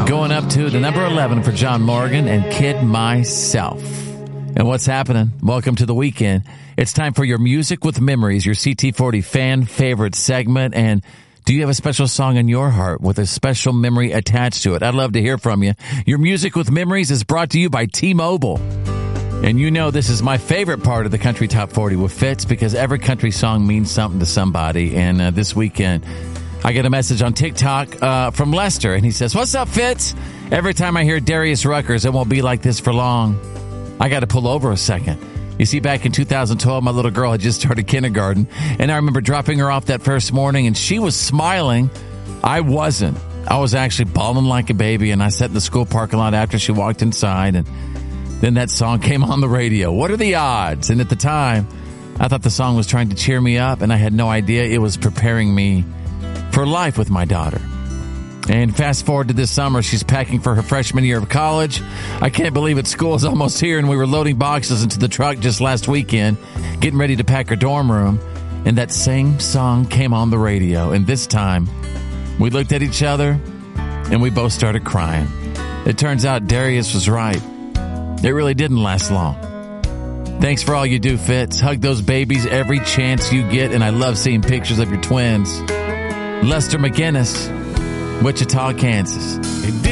Going up to the number 11 for John Morgan and Kid Myself. And what's happening? Welcome to the weekend. It's time for your Music with Memories, your CT40 fan favorite segment. And do you have a special song in your heart with a special memory attached to it? I'd love to hear from you. Your Music with Memories is brought to you by T-Mobile. And you know this is my favorite part of the Country Top 40 with Fitz, because every country song means something to somebody. And this weekend, I get a message on TikTok from Lester, and he says, "What's up, Fitz? Every time I hear Darius Ruckers, it won't be like this for long." I got to pull over a second. You see, back in 2012, my little girl had just started kindergarten, and I remember dropping her off that first morning, and she was smiling. I wasn't. I was actually bawling like a baby, and I sat in the school parking lot after she walked inside, and then that song came on the radio. What are the odds? And at the time, I thought the song was trying to cheer me up, and I had no idea it was preparing me for life with my daughter. And fast forward to this summer, she's packing for her freshman year of college. I can't believe it. School is almost here, and we were loading boxes into the truck just last weekend, getting ready to pack her dorm room. And that same song came on the radio. And this time, we looked at each other, and we both started crying. It turns out Darius was right. It really didn't last long. Thanks for all you do, Fitz. Hug those babies every chance you get, and I love seeing pictures of your twins. Lester McGinnis, Wichita, Kansas.